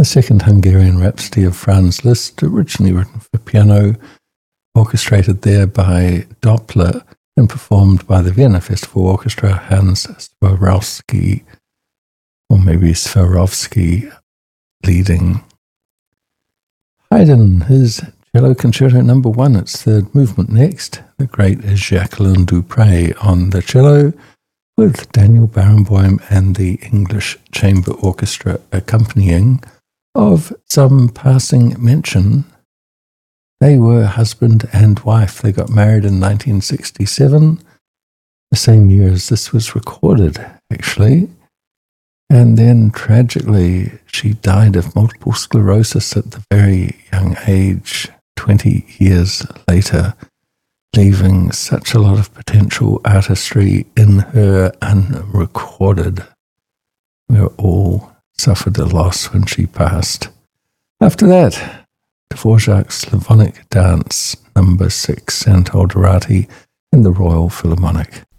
the second Hungarian Rhapsody of Franz Liszt, originally written for piano, orchestrated there by Doppler and performed by the Vienna Festival Orchestra, Hans Swarovski, or maybe Swarovski, leading. Haydn, his Cello Concerto No. 1, its third movement next. The great Jacqueline Dupre on the cello, with Daniel Barenboim and the English Chamber Orchestra accompanying. Of some passing mention, they were husband and wife. They got married in 1967, the same year as this was recorded, actually. And then, tragically, she died of multiple sclerosis at the very young age, 20 years later, leaving such a lot of potential artistry in her unrecorded. We all suffered a loss when she passed. After that, Dvorak's Slavonic Dance No. 6, Anatol Dorati in the Royal Philharmonic.